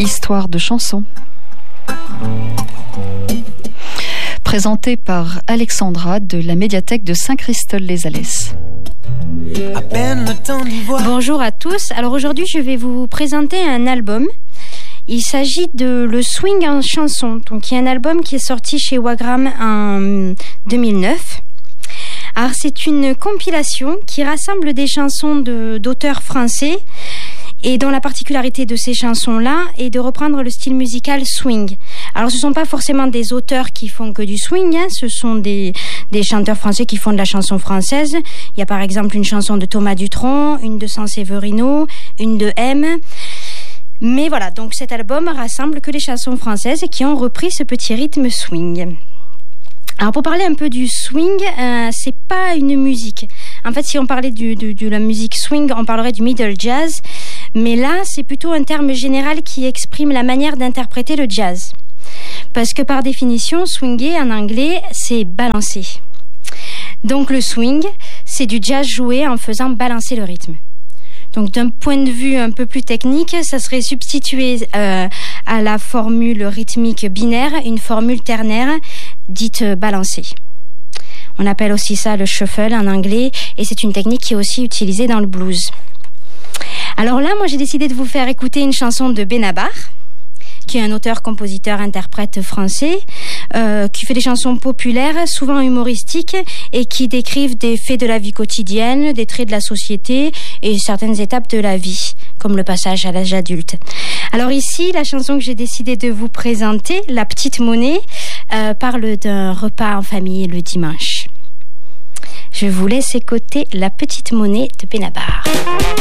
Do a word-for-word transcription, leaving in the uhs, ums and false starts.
Histoire de chansons. Présenté par Alexandra de la médiathèque de Saint-Christol-les-Alès. Bonjour à tous. Alors aujourd'hui, je vais vous présenter un album. Il s'agit de Le Swing en chanson. Donc, il y a un album qui est sorti chez Wagram en deux mille neuf. Alors, c'est une compilation qui rassemble des chansons de, d'auteurs français et dont la particularité de ces chansons-là est de reprendre le style musical swing. Alors, ce ne sont pas forcément des auteurs qui font que du swing, hein, ce sont des, des chanteurs français qui font de la chanson française. Il y a par exemple une chanson de Thomas Dutronc, une de Sanseverino, une de M. Mais voilà, donc cet album rassemble que les chansons françaises qui ont repris ce petit rythme swing. Alors pour parler un peu du swing, euh, c'est pas une musique. En fait, si on parlait du, de, de la musique swing, on parlerait du middle jazz. Mais là, c'est plutôt un terme général qui exprime la manière d'interpréter le jazz. Parce que par définition, swinger en anglais, c'est balancer. Donc le swing, c'est du jazz joué en faisant balancer le rythme. Donc d'un point de vue un peu plus technique, ça serait substituer euh, à la formule rythmique binaire une formule ternaire dite balancée. On appelle aussi ça le shuffle en anglais et c'est une technique qui est aussi utilisée dans le blues. Alors là, moi j'ai décidé de vous faire écouter une chanson de Benabar, qui est un auteur-compositeur-interprète français, euh, qui fait des chansons populaires, souvent humoristiques, et qui décrivent des faits de la vie quotidienne, des traits de la société et certaines étapes de la vie, comme le passage à l'âge adulte. Alors ici, la chanson que j'ai décidé de vous présenter, La Petite Monnaie, euh, parle d'un repas en famille le dimanche. Je vous laisse écouter La Petite Monnaie de Benabar.